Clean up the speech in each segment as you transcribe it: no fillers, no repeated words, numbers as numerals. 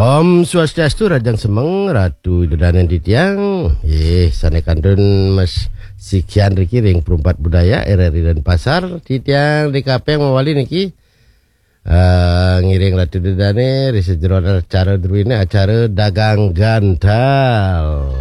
Om Swastiastu Rajang Semeng Ratu Dedanen Ditiang Sanekandun Mas Sikian Riki Ring Perumpat Budaya RRI dan Pasar Ditiang DKP yang mewali niki ngiring Ratu Dedane risejeron acara druine acara dagang gantal.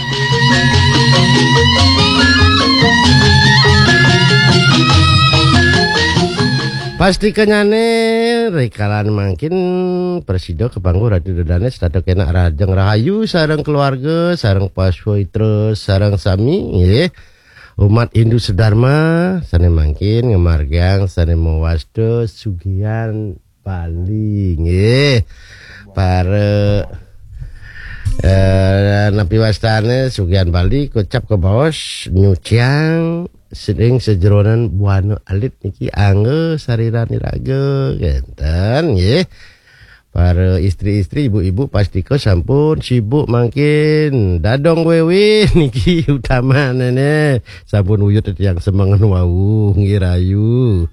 Pasti kenyane rekalan mangkin Presido kepanggu Ratu Dedane statok enak Rajang Rahayu sareng keluarga sareng paswoi terus sareng sami umat Hindu Sedharma sane mangkin ngemargang sane mawasto sugihan Bali para napi wastane sugihan Bali kocap ke bawos nyuciang sering sejeronan buana alit niki angge sariran iraga genten para istri-istri ibu-ibu pastiko sampun sibuk mangkin dadong wewe niki utama nene sampun uyut yang semangan wau ngirayu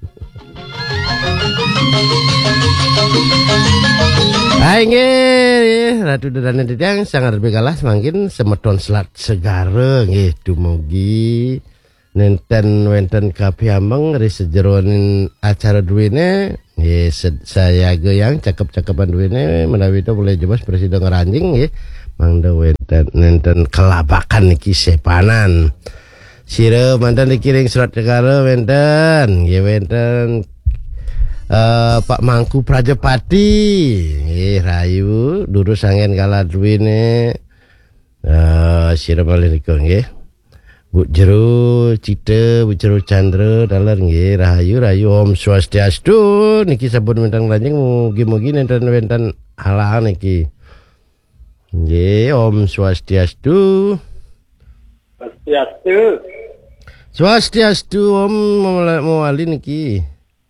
Aingge Ratu Dedane Ditiang sangat begalas mangkin semedon selat segara nggih dumugi nenten wenten kapi ameng risejeronin acara duwine saya yang cakep-cakepan duwine menawi itu boleh jebas Presiden ngeranjing mangda wenten kelabakan niki sepanan sire mantan dikiring surat negara wenten Pak Mangku Prajapati rayu duru sangen kala duwine sire malih niku nggih Bu Jero Cita, Bu Jero Chandra dalar nggih rahayu Om Swastiastu niki sampun wentang lanjing mugi-mugi nenten halangan niki. Nggih Om Swastiastu. Swastiastu Om mawali niki.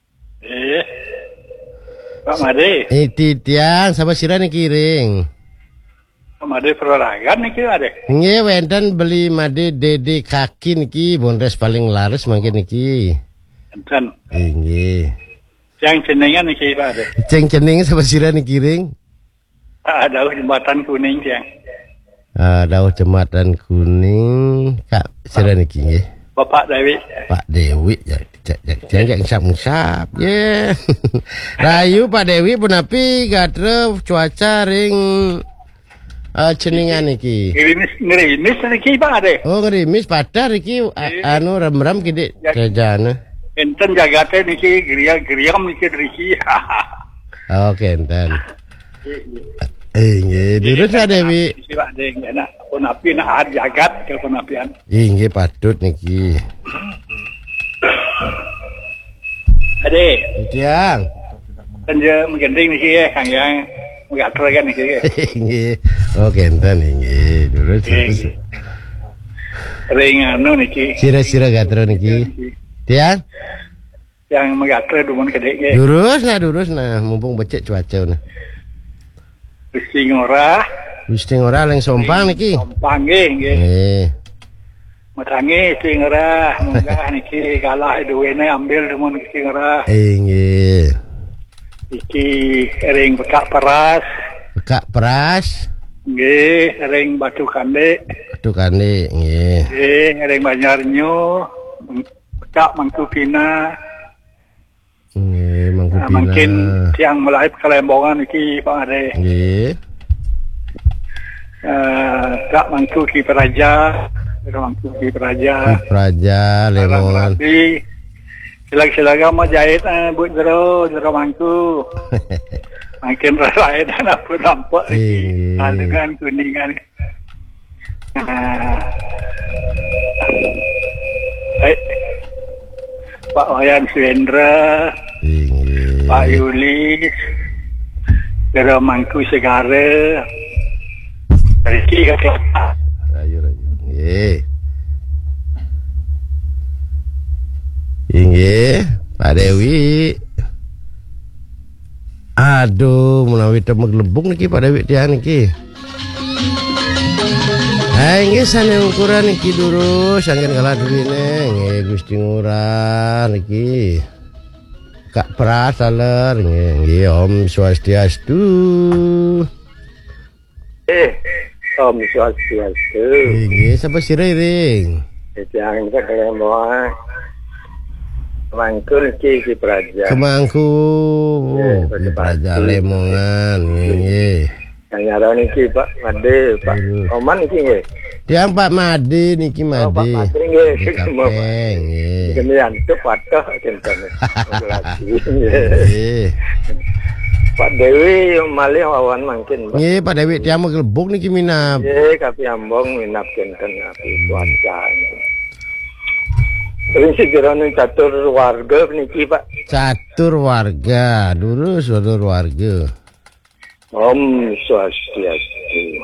Pak Made. Titiang sama sira niki ring. Made perorangan niki ade. Nggih wenten beli made dede kaki niki bonres paling laris mangke niki. Enten. Nggih. Yang jenengan niki Pak ade. Jeneng sama sira niki ring. Dauh jembatan kuning yang. Dauh jembatan kuning Kak sira niki nggih. Bapak Dewi. Pak Dewi jangan sap-sap ye. Rayu Pak Dewi punapi gatre cuaca ring ceningan iki. Ngerimis niki Pak ade. Oh ngerimis padar iki anu rem-rem kidik jajane. Enten jagate niki geriam niki riki. Oke enten. Nggih, durus Pak Dewi. Pak Dewi enak pun api nak jagat ke penapian. Nggih patut niki. Ade. Tiang. Kenje menggending niki Kang Yang. Enggak keren niki. Nggih. Oke enten nggih, durus. Ring anu niki. Sira-sira gatra niki. Tiang. Yang megatre dumun gede nggih. Durus nah mumpung becek cuaca nah. Gusti ngora leng sompang niki. Sompang nggih. Matangi sing ngora munggah niki kalah duwene ambil dumun sing ngora. Nggih. Iki ring bekak peras. Bekak peras. Nggih, ring batu kande. Batu kande nggih. Nggih, ring Banjarnyo. Bekak Mangku Pina. Nggih, Mangku Pina. Mungkin tiang mulai kelembongan iki Pak Ade. Nggih. Kak Mangku Ki Praja. Mangku Ki Praja. Ki Praja Lemongan. Silag-silaga mau jahit Bu Jero Mangku. Makin lain apa nampak dengan kuningan. Pak Wayan Suendra, Pak Yulis, Jero Mangku Segara, Riki Kelapa. Rayu. Nggih, Pak Dewi. Aduh, menawi temeg lebung niki Pak Dewi tiang niki. Nggih sane ukuran niki durus sangen kala duwine nggih Gusti Ngurah niki. Kak Pras taler nggih Om Swastiastu. Om Swastiastu. Nggih, sapa sira ring? Jangan kita kalian bawa mangkul ki praja. Kemangku. Ki Praja Lemongan. Nggih. Kanyaro niki Pak Made, Pak Oman niki nggih. Tiang Pak Made niki Made. Pak Made nggih. Kapeng nggih. Kemudian itu patah kinten. Nggih. Pak Dewi malih wawan mangkin. Nggih, Pak Dewi tiang gelebuk niki minap. Nggih, kapi ambong minap kinten api cuaca. Prinsip jerone catur warga niki Pak. Catur warga, lurus catur warga. Om Swastiastu.